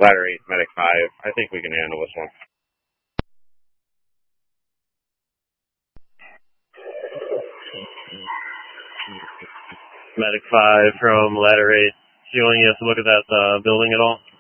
Ladder 8, Medic 5. I think we can handle this one. Medic 5 from Ladder 8. Do you want us to look at that building at all?